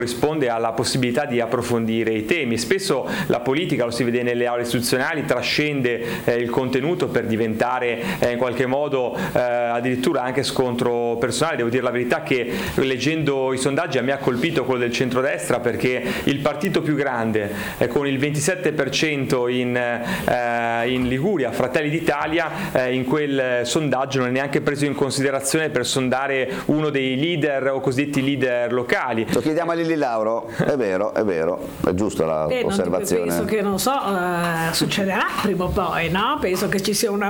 risponde alla possibilità di approfondire i temi. Spesso la politica, lo si vede nelle aule istituzionali, trascende il contenuto per diventare in qualche modo addirittura anche scontro personale. Devo dire la verità che leggendo i sondaggi a me ha colpito quello del centrodestra, perché il partito più grande con il 27% in Liguria, Fratelli d'Italia, in quel sondaggio non è neanche preso in considerazione per sondare uno dei leader o cosiddetti leader locali. Lo chiediamo a Lilli Lauro, è vero, è giusta l'osservazione. Penso che, non so, succederà prima o poi, no? Penso che ci sia una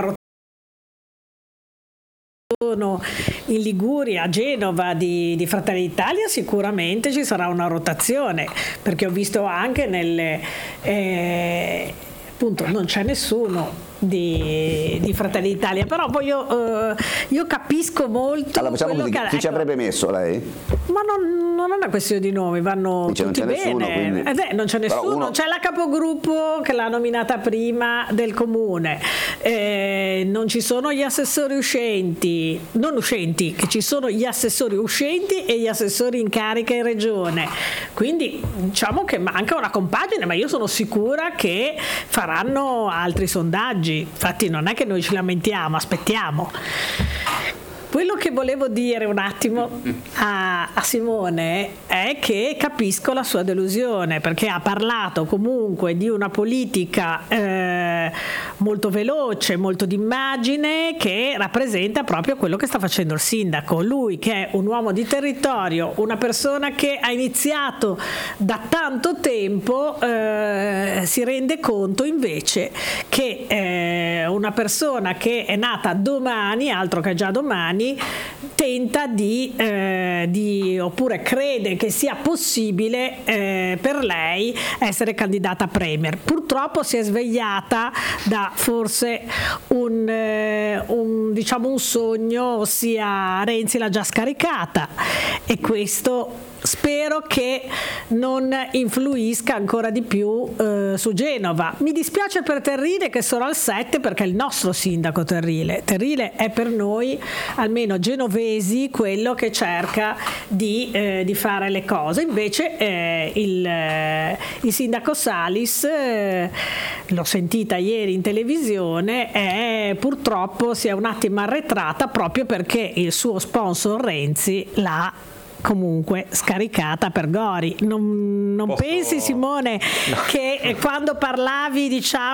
rotazione in Liguria, a Genova di Fratelli d'Italia, sicuramente ci sarà una rotazione, perché ho visto anche nelle appunto non c'è nessuno di Fratelli d'Italia, però io capisco molto. Allora facciamo così, chi ci avrebbe messo lei? Ma non è una questione di nomi, vanno tutti bene. Non c'è nessuno, c'è la capogruppo che l'ha nominata prima del comune, non ci sono gli assessori non uscenti, che ci sono gli assessori uscenti e gli assessori in carica in regione, quindi diciamo che manca una compagine, ma io sono sicura che faranno altri sondaggi. Infatti non è che noi ci lamentiamo, aspettiamo. Quello che volevo dire un attimo a Simone è che capisco la sua delusione, perché ha parlato comunque di una politica molto veloce, molto d'immagine, che rappresenta proprio quello che sta facendo il sindaco. Lui che è un uomo di territorio, una persona che ha iniziato da tanto tempo, si rende conto invece che una persona che è nata domani, altro che già domani, tenta oppure crede che sia possibile per lei essere candidata a premier. Purtroppo si è svegliata da forse un sogno, ossia Renzi l'ha già scaricata, e questo spero che non influisca ancora di più su Genova. Mi dispiace per Terrile che sono al 7, perché è il nostro sindaco Terrile è per noi, almeno genovesi, quello che cerca di fare le cose. Invece il sindaco Salis, l'ho sentita ieri in televisione, purtroppo si è un attimo arretrata proprio perché il suo sponsor Renzi l'ha comunque scaricata per Gori. Non pensi, Simone, che quando parlavi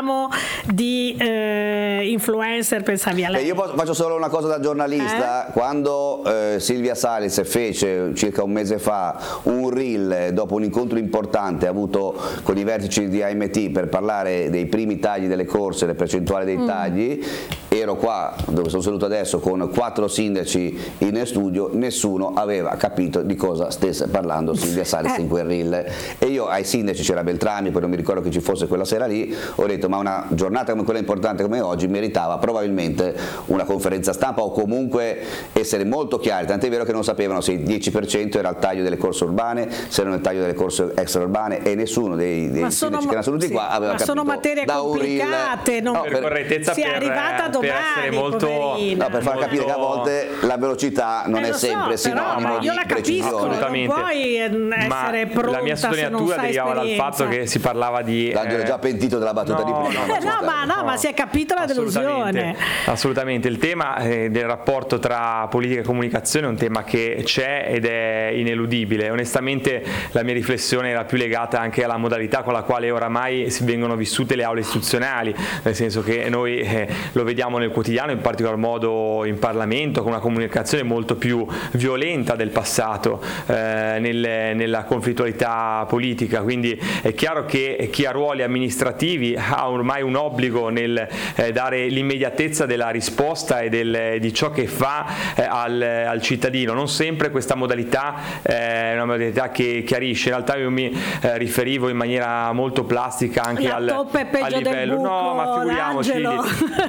di influencer pensavi a lei? Io faccio solo una cosa da giornalista. Quando Silvia Salis fece circa un mese fa un reel dopo un incontro importante avuto con i vertici di AMT per parlare dei primi tagli delle corse, le percentuali dei tagli, ero qua dove sono seduto adesso con 4 sindaci in studio, nessuno aveva capito di cosa stesse parlando Silvia Salis in quel reel, e io ai sindaci, c'era Beltrami, poi non mi ricordo che ci fosse quella sera lì, ho detto ma una giornata come quella importante come oggi meritava probabilmente una conferenza stampa o comunque essere molto chiari, tant'è vero che non sapevano se il 10% era il taglio delle corse urbane, se erano il taglio delle corse extraurbane, e nessuno dei sindaci che erano seduti qua aveva capito. Sono materie complicate, per correttezza, si è arrivata domani, per far capire che a volte la velocità non è sempre sinonimo di precisione. Assolutamente. Non puoi essere pronta. La mia sottolineatura derivava dal fatto che si parlava di L'Angelo è già pentito della battuta di prima. ma si è capito la delusione. Assolutamente, il tema del rapporto tra politica e comunicazione è un tema che c'è ed è ineludibile. Onestamente la mia riflessione era più legata anche alla modalità con la quale oramai si vengono vissute le aule istituzionali, nel senso che noi lo vediamo nel quotidiano, in particolar modo in Parlamento, con una comunicazione molto più violenta del passato nella conflittualità politica. Quindi è chiaro che chi ha ruoli amministrativi ha ormai un obbligo nel dare l'immediatezza della risposta e di ciò che fa al cittadino. Non sempre questa modalità è una modalità che chiarisce. In realtà io mi riferivo in maniera molto plastica anche al livello. Del buco, no, ma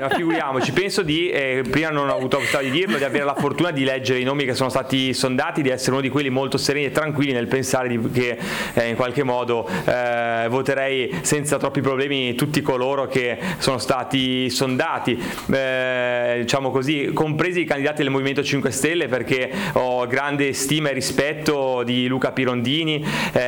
figuriamoci, penso di, prima non ho avuto la possibilità di dirlo, di avere la fortuna di leggere i nomi che sono stati sondati, di essere uno di quelli molto sereni e tranquilli nel pensare che in qualche modo voterei senza troppi problemi tutti coloro che sono stati sondati, diciamo così, compresi i candidati del Movimento 5 Stelle, perché ho grande stima e rispetto di Luca Pirondini,